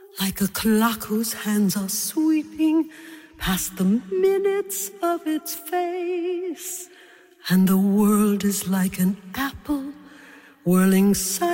like a clock whose hands are sweeping past the minutes of its face. And the world is like an apple whirling sound